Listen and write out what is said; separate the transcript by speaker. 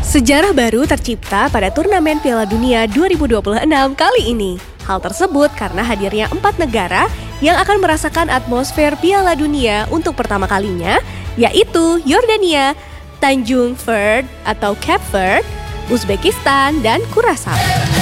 Speaker 1: Sejarah baru tercipta pada turnamen Piala Dunia 2026 kali ini. Hal tersebut karena hadirnya 4 negara yang akan merasakan atmosfer Piala Dunia untuk pertama kalinya, yaitu Yordania, Tanjung Verde atau Cape Verde, Uzbekistan, dan Curaçao.